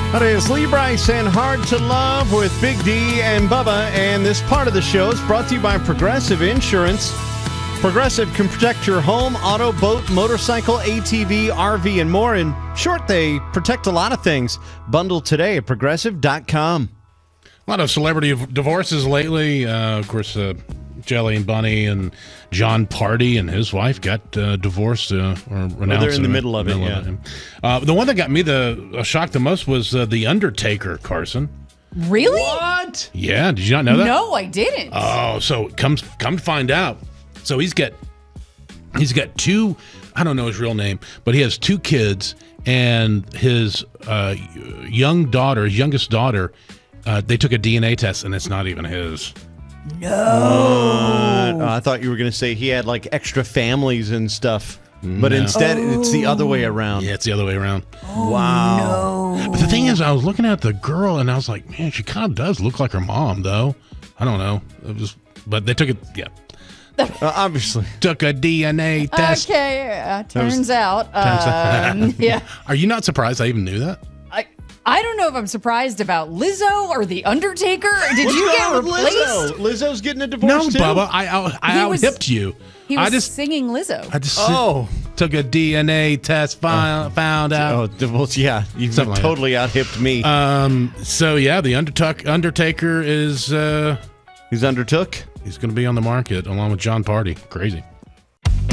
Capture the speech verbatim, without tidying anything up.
That is Lee Bryce and Hard to Love with Big D and Bubba. And this part of the show is brought to you by Progressive Insurance. Progressive can protect your home, auto, boat, motorcycle, A T V, R V, and more. In short, they protect a lot of things. Bundle today at progressive dot com. A lot of celebrity divorces lately. Uh, of course, uh, Jelly and Bunny and John Party and his wife got uh, divorced uh, or renounced. Well, they're in the middle of it, middle yeah. Of it. Uh, the one that got me the uh, shocked the most was uh, The Undertaker, Carson. Really? What? Yeah, did you not know that? No, I didn't. Oh, so come come to find out. So he's got he's got two. I don't know his real name, but he has two kids, and his uh, young daughter, his youngest daughter, uh, they took a D N A test, and it's not even his. No. Uh, I thought you were going to say he had like extra families and stuff, but No. instead Oh. it's the other way around. Yeah, it's the other way around. Wow. No. But the thing is, I was looking at the girl, and I was like, man, she kind of does look like her mom, though. I don't know. It was, but they took it. Yeah, Uh, obviously. took a D N A test. Okay, uh, turns was- out. Um, yeah. Are you not surprised I even knew that? I, I don't know if I'm surprised about Lizzo or The Undertaker. Did What's you going get on with replaced? Lizzo? Lizzo's getting a divorce No, too? Bubba. I I, I He out was- hipped you. He was I just singing Lizzo. I just Oh. took a D N A test, found, found out. Oh, well, yeah. You Something like totally out-hipped me. Um. So yeah, the Undertuck, Undertaker is uh He's undertook? he's going to be on the market along with John Party. Crazy.